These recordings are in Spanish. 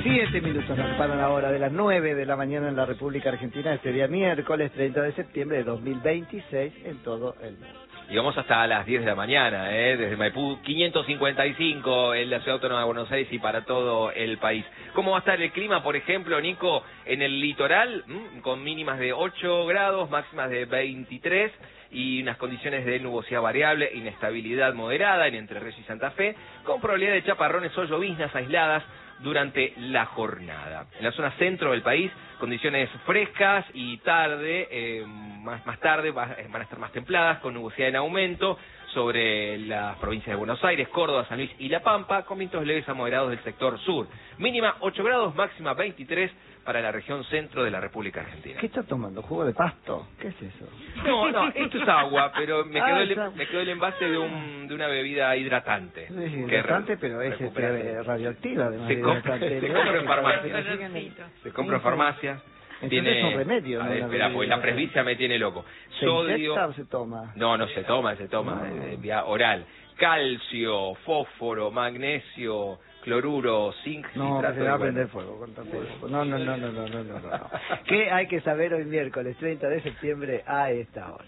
7 minutos nos separan ahora de las 9 de la mañana en la República Argentina, este día miércoles 30 de septiembre de 2026 en todo el mundo. Y vamos hasta las 10 de la mañana, desde Maipú 555 en la Ciudad Autónoma de Buenos Aires y para todo el país. ¿Cómo va a estar el clima, por ejemplo, Nico, en el litoral? Con mínimas de 8 grados, máximas de 23 y unas condiciones de nubosidad variable, inestabilidad moderada en Entre Reyes y Santa Fe, con probabilidad de chaparrones o lloviznas aisladas durante la jornada. En la zona centro del país, condiciones frescas y tarde, más tarde van a estar más templadas, con nubosidad en aumento sobre las provincias de Buenos Aires, Córdoba, San Luis y La Pampa, con vientos leves a moderados del sector sur. Mínima 8 grados, máxima 23 para la región centro de la República Argentina. ¿Qué está tomando? ¿Jugo de pasto? ¿Qué es eso? No, esto es agua, pero me quedó el envase de una bebida hidratante. Sí, hidratante, pero es radioactiva además. Se compra en farmacias. Se compra en farmacias. Entonces es un remedio, ¿no? Espera, porque la presbicia me tiene loco. ¿Se inyecta o se toma? No se toma vía oral. Calcio, fósforo, magnesio, cloruro, zinc, citrato. Se va a prender fuego con tanto fuego. No. ¿Qué hay que saber hoy miércoles 30 de septiembre a esta hora?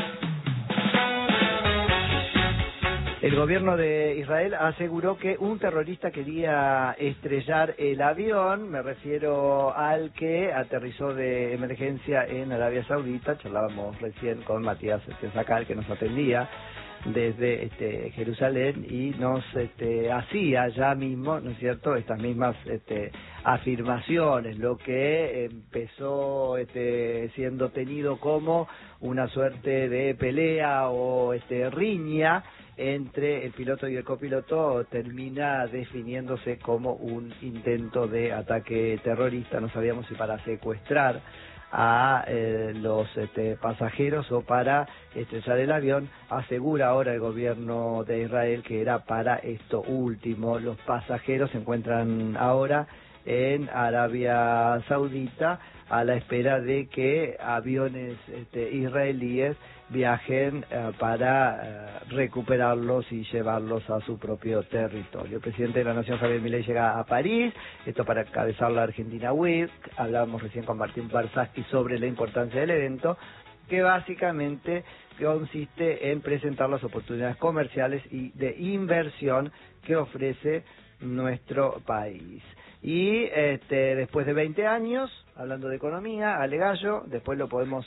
El gobierno de Israel aseguró que un terrorista quería estrellar el avión, me refiero al que aterrizó de emergencia en Arabia Saudita. Charlábamos recién con Matías Sacal, que nos atendía desde Jerusalén y nos hacía ya mismo, ¿no es cierto?, estas mismas afirmaciones, lo que empezó siendo tenido como una suerte de pelea o riña entre el piloto y el copiloto termina definiéndose como un intento de ataque terrorista. No sabíamos si para secuestrar a los pasajeros o para estrellar el avión. Asegura ahora el gobierno de Israel que era para esto último. Los pasajeros se encuentran ahora en Arabia Saudita a la espera de que aviones israelíes viajen para recuperarlos y llevarlos a su propio territorio. El presidente de la Nación, Javier Milei, llega a París, esto para encabezar la Argentina Week. Hablábamos recién con Martín Barzaschi sobre la importancia del evento, que básicamente consiste en presentar las oportunidades comerciales y de inversión que ofrece nuestro país. Y después de 20 años, hablando de economía, alegallo, después lo podemos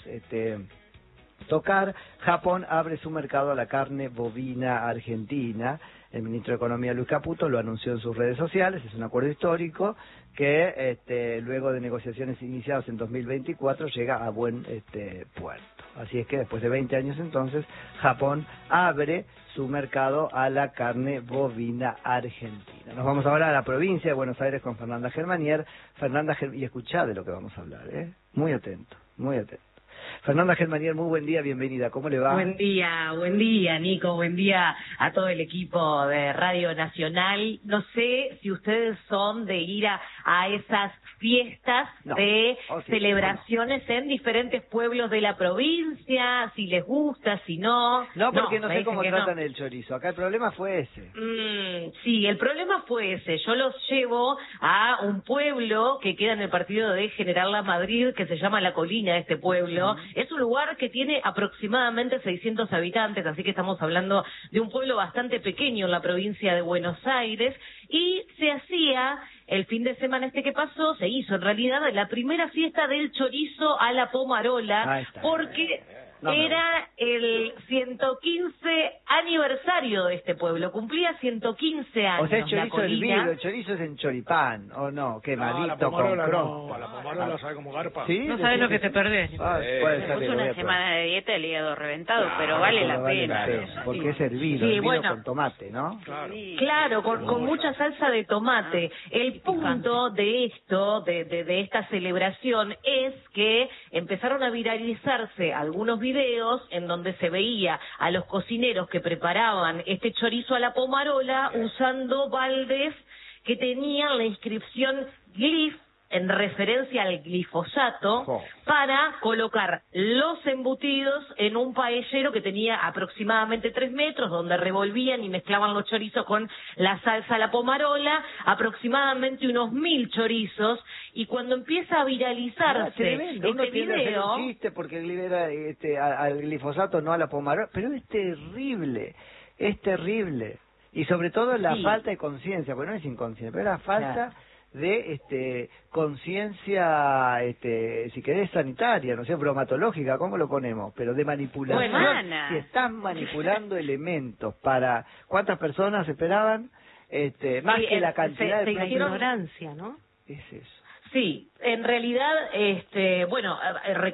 tocar. Japón abre su mercado a la carne bovina argentina. El ministro de Economía, Luis Caputo, lo anunció en sus redes sociales. Es un acuerdo histórico que luego de negociaciones iniciadas en 2024 llega a buen puerto. Así es que después de 20 años entonces, Japón abre su mercado a la carne bovina argentina. Nos vamos ahora a la provincia de Buenos Aires con Fernanda Germanier. Y escuchá de lo que vamos a hablar, muy atento, muy atento. Fernanda Germanier, muy buen día, bienvenida, ¿cómo le va? Buen día, Nico, buen día a todo el equipo de Radio Nacional. No sé si ustedes son de ir a esas fiestas de celebraciones en diferentes pueblos de la provincia, si les gusta, si no. No, porque no sé cómo tratan el chorizo, acá el problema fue ese. Sí, el problema fue ese. Yo los llevo a un pueblo que queda en el partido de General La Madrid, que se llama La Colina, este pueblo. Es un lugar que tiene aproximadamente 600 habitantes, así que estamos hablando de un pueblo bastante pequeño en la provincia de Buenos Aires, y se hacía el fin de semana que pasó, se hizo en realidad la primera fiesta del chorizo a la pomarola, porque era el 115 aniversario de este pueblo, cumplía 115 años. O sea, es chorizo hervido, el chorizo es en choripán, ¿o no? Quemadito con cromo. La pomarola sabe como garpa. ¿Sí? No sabes lo que te perdés. Es una semana de dieta, el hígado reventado, pero vale la pena. Porque es hervido, con tomate, ¿no? Claro, con mucha salsa de tomate. El punto de esto, de esta celebración, es que empezaron a viralizarse algunos videos en donde se veía a los cocineros que preparaban este chorizo a la pomarola usando baldes que tenían la inscripción GLIF en referencia al glifosato para colocar los embutidos en un paellero que tenía aproximadamente 3 metros, donde revolvían y mezclaban los chorizos con la salsa a la pomarola, aproximadamente unos 1000 chorizos, y cuando empieza a viralizarse este video... un chiste porque libera al glifosato, no a la pomarola, pero es terrible, y sobre todo la falta de conciencia, porque no es inconsciencia, pero la falta de conciencia, si querés, sanitaria, no sé, bromatológica, ¿cómo lo ponemos? Pero de manipulación. Bueno, si están manipulando elementos para... ¿Cuántas personas esperaban? Más que la cantidad de... La ignorancia, ¿no? Es eso. Sí, en realidad, bueno,